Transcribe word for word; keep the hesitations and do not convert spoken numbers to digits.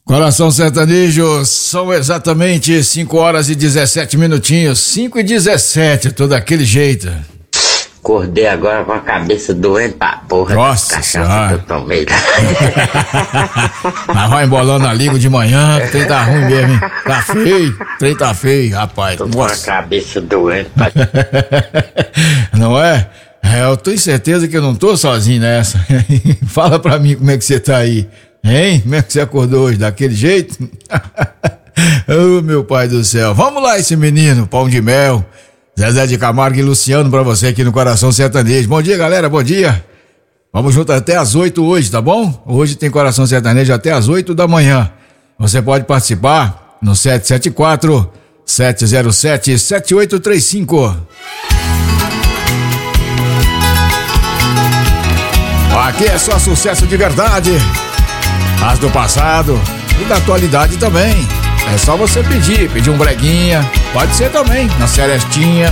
Coração Sertanejo, são exatamente cinco horas e dezessete minutinhos, cinco e dezessete, todo daquele jeito. Acordei agora com a cabeça doendo pra porra. Nossa senhora. Que eu tomei. Mas vai embolando a língua de manhã, o trem tá ruim mesmo, hein? Tá feio, o trem tá feio, rapaz. Tô com a cabeça doendo. Pra... Não é? É, eu tenho certeza que eu não tô sozinho nessa. Fala pra mim como é que você tá aí. Hein? Como é que você acordou hoje? Daquele jeito? Oh, meu pai do céu. Vamos lá, esse menino, pão de mel. Zezé de Camargo e Luciano pra você aqui no Coração Sertanejo. Bom dia, galera, bom dia. Vamos junto até às oito hoje, tá bom? Hoje tem Coração Sertanejo até às oito da manhã. Você pode participar no sete sete quatro, sete zero sete, sete oito três cinco. Aqui é só sucesso de verdade. As do passado e da atualidade também. É só você pedir, pedir um breguinha, pode ser também, na Celestinha.